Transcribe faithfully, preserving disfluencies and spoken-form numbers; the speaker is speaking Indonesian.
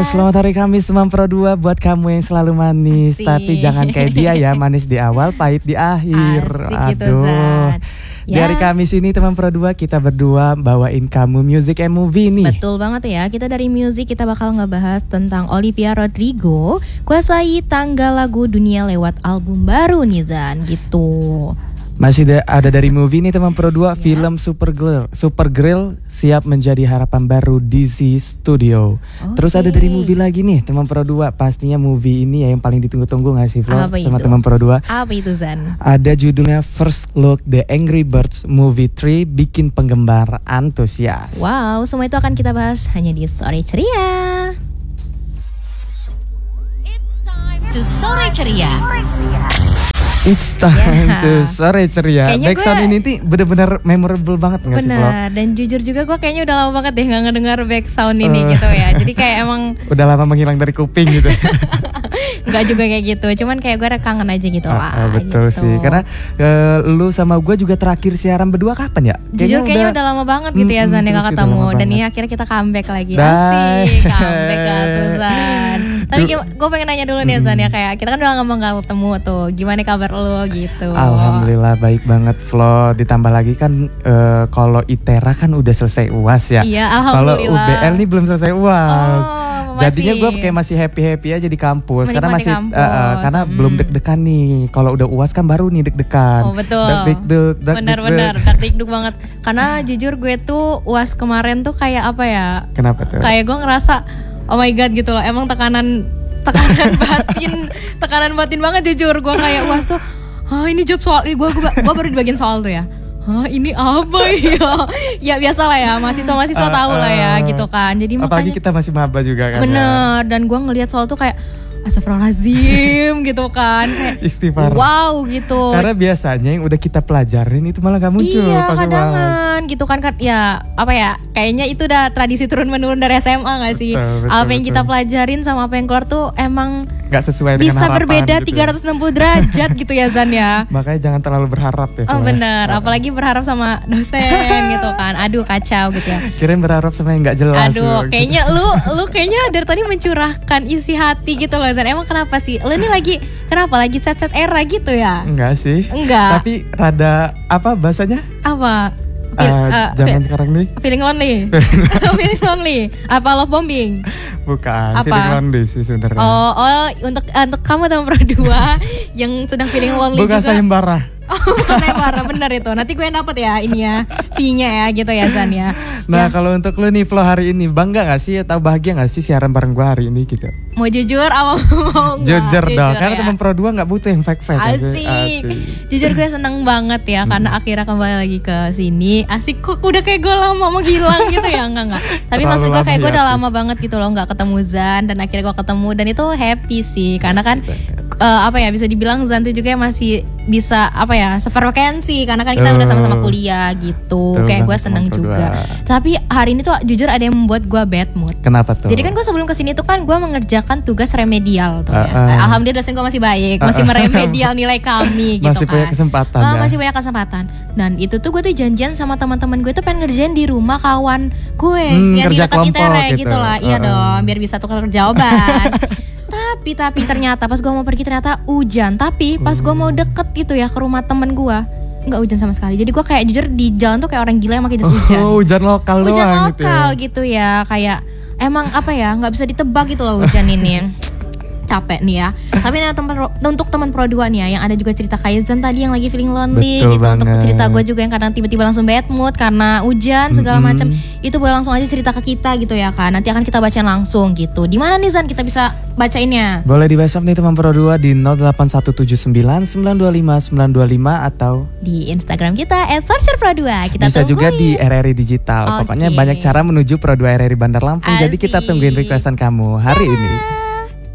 selamat hari Kamis teman Pro dua buat kamu yang selalu manis. Asik. Tapi jangan kayak dia ya, manis di awal, pahit di akhir. Asik gitu, Aduh. Zan. Di hari Kamis ini teman Pro dua kita berdua bawain kamu music and movie nih. Betul banget ya. Kita dari music kita bakal ngebahas tentang Olivia Rodrigo kuasai tangga lagu dunia lewat album baru nih Zan gitu. Masih da- ada dari movie nih teman Pro dua, ya. Film Supergirl, Supergirl siap menjadi harapan baru D C Studio. Okay. Terus ada dari movie lagi nih teman Pro dua, pastinya movie ini ya yang paling ditunggu-tunggu gak sih Flo? Teman-teman Pro dua. Apa itu Zan? Ada judulnya First Look The Angry Birds Movie tiga, bikin penggemar antusias. Wow, semua itu akan kita bahas hanya di Sore Ceria. It's time to Sore Ceria. It's time yeah. to Sore Ceria. Backsound ini nih bener-bener memorable banget gak sih Flo? Bener, dan jujur juga gue kayaknya udah lama banget deh gak ngedengar backsound ini uh, gitu ya. Jadi kayak emang udah lama menghilang dari kuping gitu. Enggak juga kayak gitu, cuman kayak gue kangen aja gitu. Wah, uh, uh, betul gitu. Sih, karena uh, lu sama gue juga terakhir siaran berdua kapan ya? Jujur kayaknya, kayaknya udah, udah lama banget gitu ya Zan, mm, gak ketemu. Dan ini akhirnya kita comeback lagi. Bye. Asik, comeback gak tuh Zan. Tapi gue pengen nanya dulu nih Zan ya, kayak kita kan udah lama gak ketemu tuh. Gimana kabar lu gitu? Alhamdulillah baik banget Flo. Ditambah lagi kan uh, kalau ITERA kan udah selesai U A S ya. Iya, alhamdulillah. Kalau U B L nih belum selesai U A S. Oh, jadinya gue kayak masih happy-happy aja di kampus. Menikmati karena masih kampus. Uh, uh, karena hmm. belum deg-degan nih. Kalau udah U A S kan baru nih deg-degan. Oh betul. Deg-deg, benar-benar deg-deg banget. Karena jujur gue tuh U A S kemarin tuh kayak apa ya? Kenapa tuh? Kayak gue ngerasa oh my god gitu loh. Emang tekanan tekanan batin, tekanan batin banget jujur. Gue kayak U A S tuh, ah ini job soal ini gue gue gue baru di bagian soal tuh ya. Hah ini apa ya? Ya biasa lah ya, mahasiswa-mahasiswa uh, tahu lah ya gitu kan. Jadi apalagi makanya kita masih maba juga kan. Bener, ya. Dan gue ngelihat soal tuh kayak astagfirullahaladzim gitu kan, kayak istighfar. Wow gitu. Karena biasanya yang udah kita pelajarin itu malah gak muncul. Iya pas kadangan gitu kan, kan ya apa ya, kayaknya itu udah tradisi turun menurun dari S M A gak sih? Betul, betul, apa yang betul. Kita pelajarin sama apa yang keluar tuh emang gak sesuai dengan bisa harapan, berbeda gitu. tiga ratus enam puluh derajat gitu ya Zan ya. Makanya jangan terlalu berharap ya. Oh bener, uh. apalagi berharap sama dosen gitu kan. Aduh kacau gitu ya. Kirain berharap sama yang gak jelas. Aduh gitu. kayaknya lu lu kayaknya dari tadi mencurahkan isi hati gitu loh Zan. Emang kenapa sih? Lu ini lagi kenapa lagi set-set era gitu ya? Enggak sih. Enggak. Tapi rada apa bahasanya? Apa? Uh, uh, zaman sekarang nih feeling lonely. Feeling lonely. Apa love bombing? Bukan, apa? Feeling lonely sih sebenarnya. Oh, oh untuk uh, untuk kamu teman Pro dua yang sedang feeling lonely bukan juga. Bukan sayembara. Oh, bukan sayembara, benar itu. Nanti gue yang dapet ya ini ya, fee-nya ya gitu ya Zan ya. Nah, ya. Kalau untuk lu nih Flo hari ini bangga gak sih atau bahagia gak sih siaran bareng gue hari ini gitu? Mau jujur apa mau enggak? Jujur dong, karena ya. Teman Pro dua gak butuh yang fake-fake. Asik. Asik. Jujur gue seneng banget ya hmm. karena akhirnya kembali lagi ke sini. Asik, kok udah kayak gue lama menghilang gitu ya, enggak enggak. Tapi Terlalu maksud gue kayak gue udah hapus. lama banget gitu loh gak ketemu Zan, dan akhirnya gue ketemu dan itu happy sih karena kan uh, apa ya bisa dibilang Zan tuh juga masih bisa apa ya sefrekuensi karena kan kita uh, udah sama-sama kuliah gitu. Kayak gue seneng juga. Tapi hari ini tuh jujur ada yang membuat gue bad mood. Kenapa tuh? Jadi kan gue sebelum kesini tuh kan gue mengerjakan tugas remedial tuh uh, ya. uh, Alhamdulillah dosen gue masih baik, masih uh, uh, meremedial nilai kami gitu masih kan. Masih punya kesempatan uh, ya. Masih punya kesempatan. Dan itu tuh gue tuh janjian sama teman-teman gue tuh pengen ngerjain di rumah kawan gue hmm, yang di dekat ITERA gitu. gitu lah. Uh, iya uh, dong, biar bisa tukar jawaban. Tapi tapi ternyata pas gue mau pergi ternyata hujan. Tapi pas gue mau deket gitu ya ke rumah temen gue, nggak hujan sama sekali. Jadi gue kayak jujur di jalan tuh kayak orang gila yang pakai jas hujan. Oh, hujan lokal hujan doang lokal gitu ya. gitu ya. Kayak emang apa ya, nggak bisa ditebak gitu loh hujan ini. Capek nih ya. Tapi nah, temen, untuk teman Pro dua nih ya, yang ada juga cerita kayak Zan tadi yang lagi feeling lonely. Betul gitu. Banget. Untuk cerita gue juga yang kadang tiba-tiba langsung bad mood karena hujan segala mm-hmm. macam. Itu boleh langsung aja cerita ke kita gitu ya kan. Nanti akan kita bacain langsung gitu. Di mana nih Zan kita bisa bacainnya? Boleh di WhatsApp nih teman Pro dua di nol delapan satu tujuh sembilan sembilan dua lima sembilan dua lima atau di Instagram kita et sorcerer pro dua. Kita bisa tungguin. juga di R R I Digital. Okay. Pokoknya banyak cara menuju Pro dua R R I Bandar Lampung. Asik. Jadi kita tungguin requestan kamu hari yeah. ini.